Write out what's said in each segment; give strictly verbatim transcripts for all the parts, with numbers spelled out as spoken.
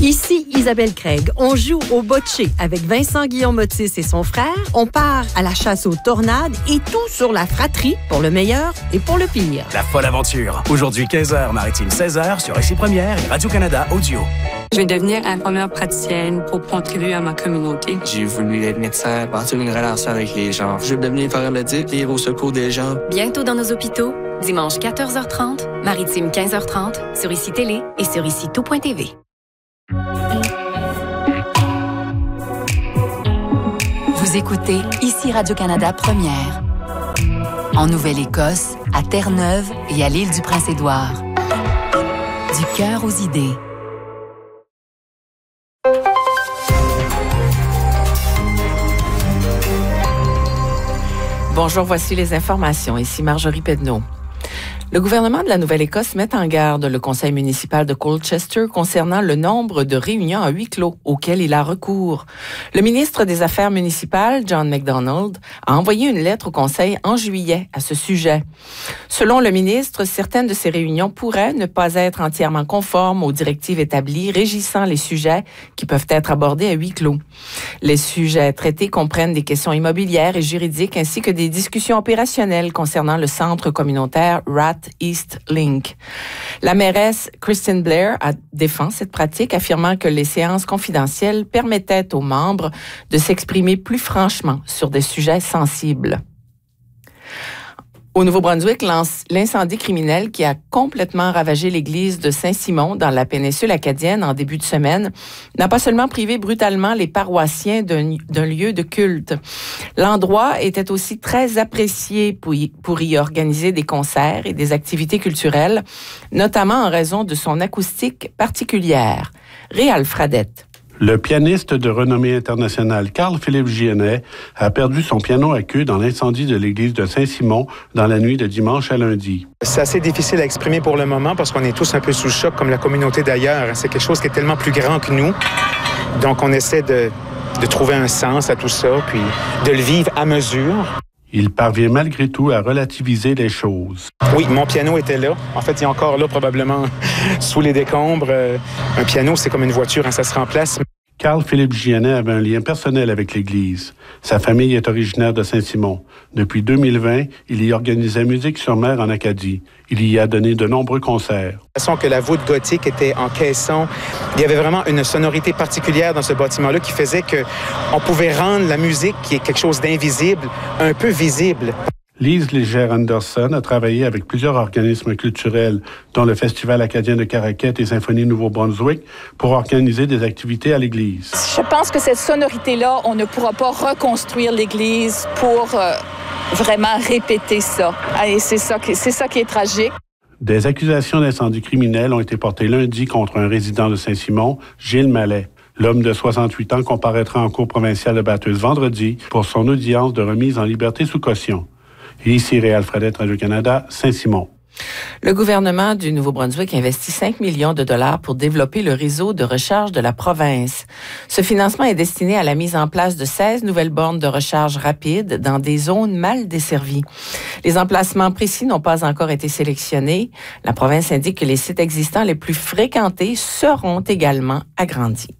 Ici Isabelle Craig. On joue au bocce avec Vincent Guillaume-Otis et son frère. On part à la chasse aux tornades et tout sur la fratrie pour le meilleur et pour le pire. La folle aventure. Aujourd'hui quinze heures, Maritime seize heures sur Ici Première et Radio-Canada Audio. Je vais devenir infirmière praticienne pour contribuer à ma communauté. J'ai voulu être médecin, bâtir une relation avec les gens. Je veux devenir paramédic, vivre au secours des gens. Bientôt dans nos hôpitaux, dimanche quatorze heures trente, Maritime quinze heures trente, sur Ici Télé et sur ici tout point t v. Vous écoutez Ici Radio-Canada Première. En Nouvelle-Écosse, à Terre-Neuve et à l'île du Prince-Édouard. Du cœur aux idées. Bonjour, voici les informations. Ici Marjorie Pedneau. Le gouvernement de la Nouvelle-Écosse met en garde le conseil municipal de Colchester concernant le nombre de réunions à huis clos auxquelles il a recours. Le ministre des Affaires municipales, John MacDonald, a envoyé une lettre au conseil en juillet à ce sujet. Selon le ministre, certaines de ces réunions pourraient ne pas être entièrement conformes aux directives établies régissant les sujets qui peuvent être abordés à huis clos. Les sujets traités comprennent des questions immobilières et juridiques ainsi que des discussions opérationnelles concernant le centre communautaire Rat East Link. La mairesse Christine Blair a défend cette pratique, affirmant que les séances confidentielles permettaient aux membres de s'exprimer plus franchement sur des sujets sensibles. Au Nouveau-Brunswick, l'incendie criminel qui a complètement ravagé l'église de Saint-Simon dans la péninsule acadienne en début de semaine n'a pas seulement privé brutalement les paroissiens d'un, d'un lieu de culte. L'endroit était aussi très apprécié pour y, pour y organiser des concerts et des activités culturelles, notamment en raison de son acoustique particulière. Réal Fradette. Le pianiste de renommée internationale Carl-Philippe Giennet a perdu son piano à queue dans l'incendie de l'église de Saint-Simon dans la nuit de dimanche à lundi. C'est assez difficile à exprimer pour le moment parce qu'on est tous un peu sous choc comme la communauté d'ailleurs. C'est quelque chose qui est tellement plus grand que nous. Donc on essaie de, de trouver un sens à tout ça puis de le vivre à mesure. Il parvient malgré tout à relativiser les choses. Oui, mon piano était là. En fait, il est encore là, probablement, sous les décombres. Euh, un piano, c'est comme une voiture, hein, ça se remplace. Carl-Philippe Giennet avait un lien personnel avec l'Église. Sa famille est originaire de Saint-Simon. Depuis deux mille vingt, il y organisait Musique sur mer en Acadie. Il y a donné de nombreux concerts. De façon que la voûte gothique était en caisson. Il y avait vraiment une sonorité particulière dans ce bâtiment-là qui faisait qu'on pouvait rendre la musique, qui est quelque chose d'invisible, un peu visible. Lise Léger-Anderson a travaillé avec plusieurs organismes culturels, dont le Festival acadien de Caraquet et Symphonie Nouveau-Brunswick, pour organiser des activités à l'église. Je pense que cette sonorité-là, on ne pourra pas reconstruire l'église pour euh, vraiment répéter ça. Et c'est ça qui, c'est ça qui est tragique. Des accusations d'incendie criminel ont été portées lundi contre un résident de Saint-Simon, Gilles Mallet. L'homme de soixante-huit ans comparaîtra en cour provinciale de Bathurst vendredi pour son audience de remise en liberté sous caution. Et ici, Réal Fradette, Radio-Canada, Saint-Simon. Le gouvernement du Nouveau-Brunswick investit cinq millions de dollars pour développer le réseau de recharge de la province. Ce financement est destiné à la mise en place de seize nouvelles bornes de recharge rapide dans des zones mal desservies. Les emplacements précis n'ont pas encore été sélectionnés. La province indique que les sites existants les plus fréquentés seront également agrandis.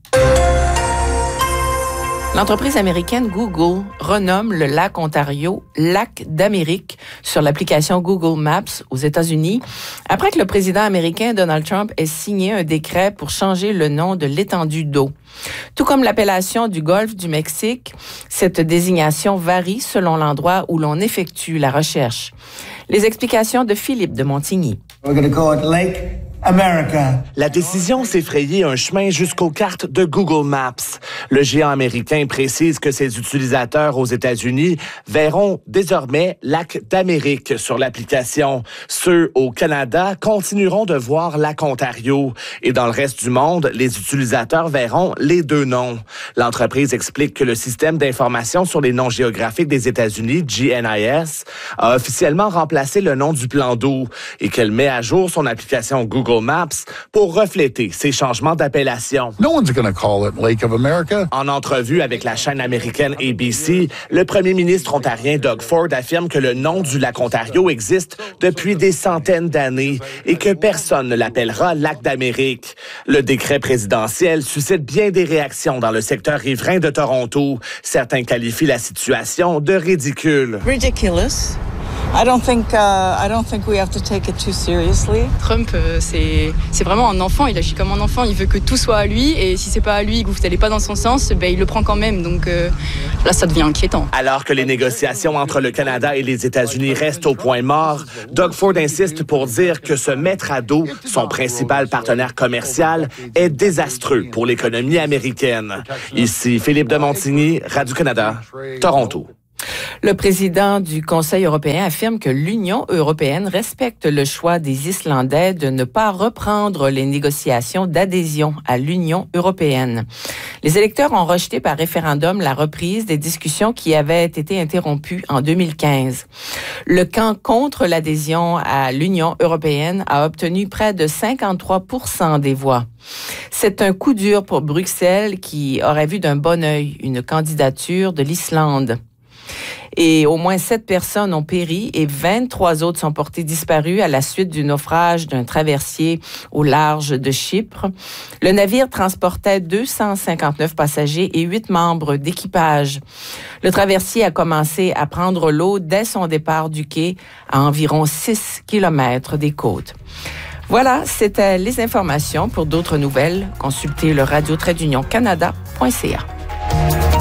L'entreprise américaine Google renomme le lac Ontario Lac d'Amérique sur l'application Google Maps aux États-Unis après que le président américain Donald Trump ait signé un décret pour changer le nom de l'étendue d'eau. Tout comme l'appellation du golfe du Mexique, cette désignation varie selon l'endroit où l'on effectue la recherche. Les explications de Philippe de Montigny. We're going to call it Lake America. La décision s'est frayée un chemin jusqu'aux cartes de Google Maps. Le géant américain précise que ses utilisateurs aux États-Unis verront désormais Lac d'Amérique sur l'application. Ceux au Canada continueront de voir Lac Ontario. Et dans le reste du monde, les utilisateurs verront les deux noms. L'entreprise explique que le système d'information sur les noms géographiques des États-Unis, G N I S, a officiellement remplacé le nom du plan d'eau et qu'elle met à jour son application Google Google Maps pour refléter ces changements d'appellation. No one's going to call it Lake of America. En entrevue avec la chaîne américaine A B C, le premier ministre ontarien Doug Ford affirme que le nom du lac Ontario existe depuis des centaines d'années et que personne ne l'appellera lac d'Amérique. Le décret présidentiel suscite bien des réactions dans le secteur riverain de Toronto. Certains qualifient la situation de ridicule. Ridiculous. I don't think uh, I don't think we have to take it too seriously. Trump, euh, c'est c'est vraiment un enfant. Il agit comme un enfant. Il veut que tout soit à lui, et si c'est pas à lui, que vous n'allez pas dans son sens, ben il le prend quand même. Donc euh, là, ça devient inquiétant. Alors que les négociations entre le Canada et les États-Unis restent au point mort, Doug Ford insiste pour dire que se mettre à dos son principal partenaire commercial est désastreux pour l'économie américaine. Ici Philippe de Montigny, Radio-Canada, Toronto. Le président du Conseil européen affirme que l'Union européenne respecte le choix des Islandais de ne pas reprendre les négociations d'adhésion à l'Union européenne. Les électeurs ont rejeté par référendum la reprise des discussions qui avaient été interrompues en deux mille quinze. Le camp contre l'adhésion à l'Union européenne a obtenu près de cinquante-trois pour cent des voix. C'est un coup dur pour Bruxelles qui aurait vu d'un bon œil une candidature de l'Islande. Et au moins sept personnes ont péri et vingt-trois autres sont portées disparues à la suite du naufrage d'un traversier au large de Chypre. Le navire transportait deux cent cinquante-neuf passagers et huit membres d'équipage. Le traversier a commencé à prendre l'eau dès son départ du quai à environ six kilomètres des côtes. Voilà, c'était les informations. Pour d'autres nouvelles, consultez le radio trait d'union canada point c a.